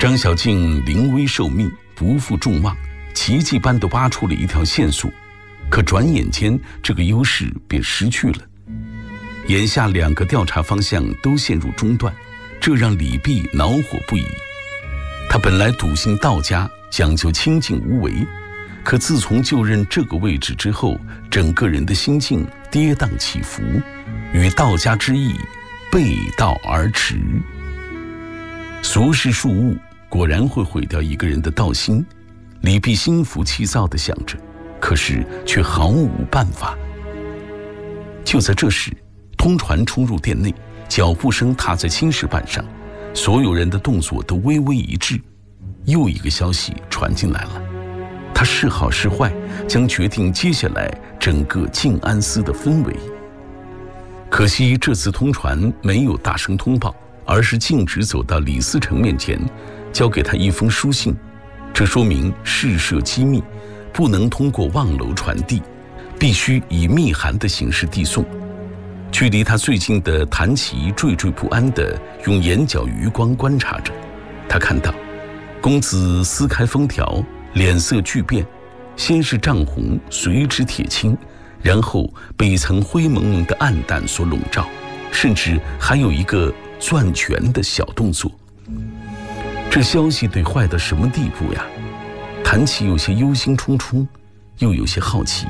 张小静临危受命，不负众望，奇迹般地挖出了一条线索，可转眼间这个优势便失去了。眼下2个调查方向都陷入中断，这让李泌恼火不已。他本来笃信道家，讲究清静无为，可自从就任这个位置之后，整个人的心境跌宕起伏，与道家之意背道而驰。俗世庶物果然会毁掉一个人的道心，李泌心浮气躁地想着，可是却毫无办法。就在这时，通传冲入店内，脚步声踏在青石板上，所有人的动作都微微一致。又一个消息传进来了，他是好是坏，将决定接下来整个静安司的氛围。可惜这次通传没有大声通报，而是径直走到李思成面前，交给他一封书信。这说明事涉机密，不能通过望楼传递，必须以密函的形式递送。距离他最近的谭琪惴惴不安地用眼角余光观察着，他看到公子撕开封条，脸色巨变，先是涨红，随之铁青，然后被一层灰蒙蒙的暗淡所笼罩，甚至还有一个攥拳的小动作。这消息得坏到什么地步呀？谭琪有些忧心忡忡，又有些好奇。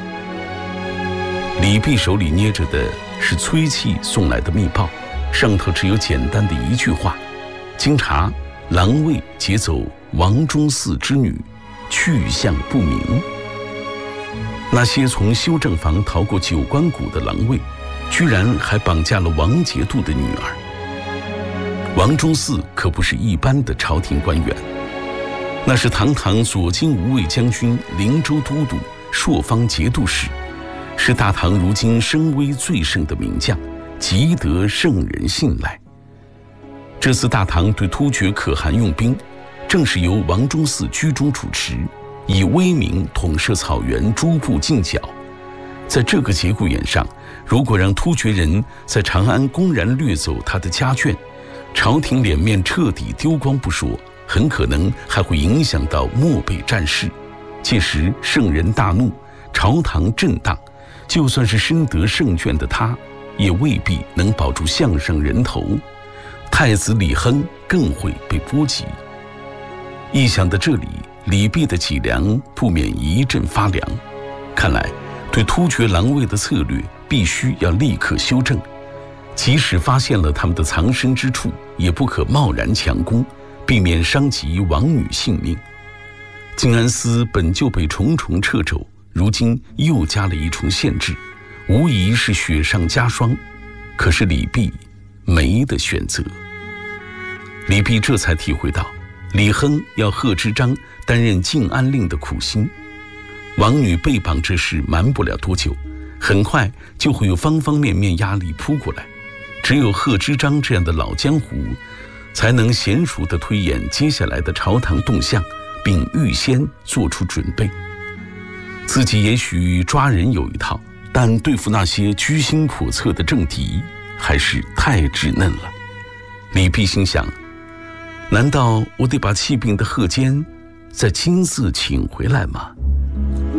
李泌手里捏着的是崔器送来的密报，上头只有简单的一句话：经查，狼卫劫走王忠嗣之女，去向不明。那些从修正房逃过九关谷的狼卫，居然还绑架了王节度的女儿。王忠嗣可不是一般的朝廷官员，那是堂堂左京无畏将军、灵州都督、朔方节度使，是大唐如今声威最盛的名将，极得圣人信赖。这次大唐对突厥可汗用兵，正是由王忠嗣居中主持，以威名统摄草原诸部近角。在这个节骨眼上，如果让突厥人在长安公然掠走他的家眷，朝廷脸面彻底丢光不说，很可能还会影响到漠北战事。届时圣人大怒，朝堂震荡，就算是深得圣眷的他，也未必能保住项上人头。太子李亨更会被波及。一想到这里，李泌的脊梁不免一阵发凉。看来对突厥狼卫的策略必须要立刻修正，即使发现了他们的藏身之处，也不可贸然强攻，避免伤及王女性命。静安司本就被重重掣肘，如今又加了一重限制，无疑是雪上加霜。可是李泌没得选择。李泌这才体会到李亨要贺知章担任静安令的苦心。王女被绑这事瞒不了多久，很快就会有方方面面压力扑过来。只有贺知章这样的老江湖，才能娴熟地推演接下来的朝堂动向，并预先做出准备。自己也许抓人有一套，但对付那些居心叵测的政敌，还是太稚嫩了。李泌心想，难道我得把气病的贺坚再亲自请回来吗？